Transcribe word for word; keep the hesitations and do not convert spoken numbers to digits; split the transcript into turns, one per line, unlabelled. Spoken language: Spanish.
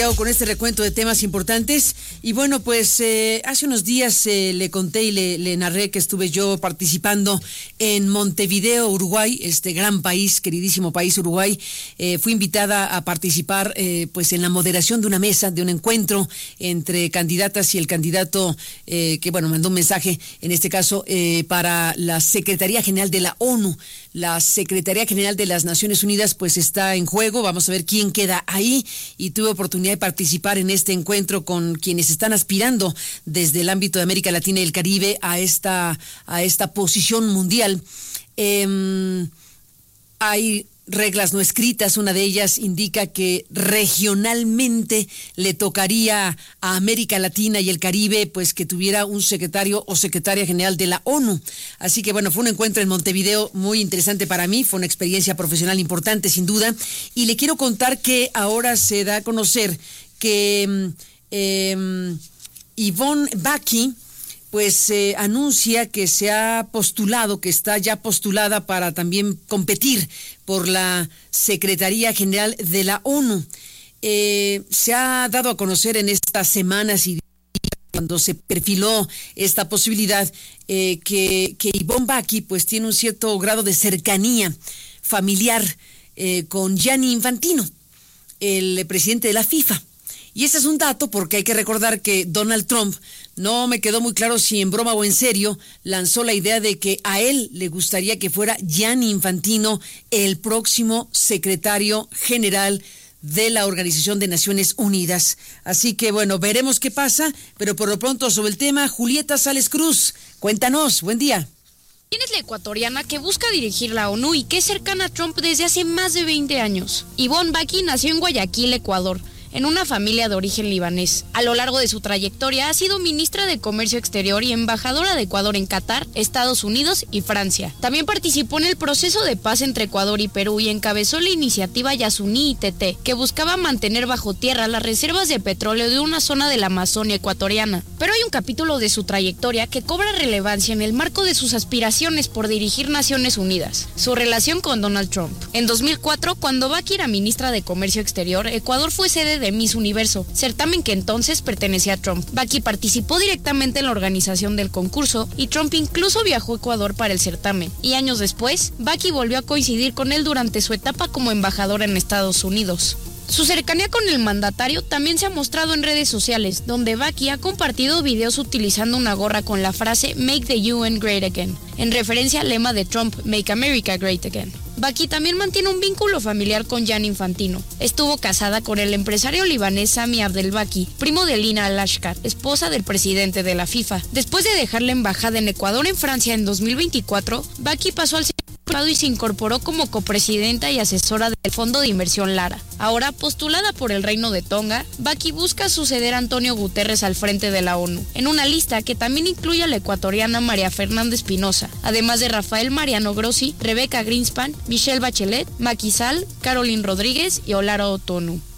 Con este recuento de temas importantes. Y bueno, pues eh, hace unos días eh, le conté y le, le narré que estuve yo participando en Montevideo, Uruguay, este gran país, queridísimo país Uruguay. Eh, fui invitada a participar eh, pues en la moderación de una mesa, de un encuentro entre candidatas y el candidato eh, que bueno, mandó un mensaje, en este caso eh, para la Secretaría General de la ONU. La Secretaría General de las Naciones Unidas pues está en juego, vamos a ver quién queda ahí, y tuve oportunidad de participar en este encuentro con quienes están aspirando desde el ámbito de América Latina y el Caribe a esta, a esta posición mundial. Eh, hay reglas no escritas, una de ellas indica que regionalmente le tocaría a América Latina y el Caribe pues que tuviera un secretario o secretaria general de la ONU. Así que bueno, fue un encuentro en Montevideo muy interesante para mí, fue una experiencia profesional importante sin duda, y le quiero contar que ahora se da a conocer que eh, Yvonne Bacchi pues eh, anuncia que se ha postulado, que está ya postulada para también competir por la Secretaría General de la ONU. Eh, se ha dado a conocer en estas semanas y cuando se perfiló esta posibilidad eh, que, que Yvonne Bacchi pues tiene un cierto grado de cercanía familiar eh, con Gianni Infantino, el presidente de la FIFA. Y ese es un dato porque hay que recordar que Donald Trump, no me quedó muy claro si en broma o en serio, lanzó la idea de que a él le gustaría que fuera Gianni Infantino el próximo secretario general de la Organización de Naciones Unidas. Así que bueno, veremos qué pasa, pero por lo pronto sobre el tema, Julieta Sales Cruz, cuéntanos, buen día.
¿Quién es la ecuatoriana que busca dirigir la ONU y que es cercana a Trump desde hace más de veinte años? Yvonne Bacchi nació en Guayaquil, Ecuador, en una familia de origen libanés. A lo largo de su trayectoria ha sido ministra de Comercio Exterior y embajadora de Ecuador en Qatar, Estados Unidos y Francia. También participó en el proceso de paz entre Ecuador y Perú y encabezó la iniciativa Yasuní I T T, que buscaba mantener bajo tierra las reservas de petróleo de una zona de la Amazonia ecuatoriana. Pero hay un capítulo de su trayectoria que cobra relevancia en el marco de sus aspiraciones por dirigir Naciones Unidas: su relación con Donald Trump. En dos mil cuatro, cuando Bacchi era ministra de Comercio Exterior, Ecuador fue sede de Miss Universo, certamen que entonces pertenecía a Trump. Bacchi participó directamente en la organización del concurso y Trump incluso viajó a Ecuador para el certamen. Y años después, Bacchi volvió a coincidir con él durante su etapa como embajadora en Estados Unidos. Su cercanía con el mandatario también se ha mostrado en redes sociales, donde Bacchi ha compartido videos utilizando una gorra con la frase Make the U N Great Again, en referencia al lema de Trump, Make America Great Again. Bacchi también mantiene un vínculo familiar con Gianni Infantino. Estuvo casada con el empresario libanés Sami Abdel Bacchi, primo de Lina Al-Ashkar, esposa del presidente de la FIFA. Después de dejar la embajada en Ecuador en Francia en dos mil veinticuatro, Bacchi pasó al y se incorporó como copresidenta y asesora del Fondo de Inversión Lara. Ahora, postulada por el Reino de Tonga, Bacchi busca suceder a Antonio Guterres al frente de la ONU, en una lista que también incluye a la ecuatoriana María Fernanda Espinosa, además de Rafael Mariano Grossi, Rebeca Greenspan, Michelle Bachelet, Macky Sall, Caroline Rodríguez y Olara Otonu.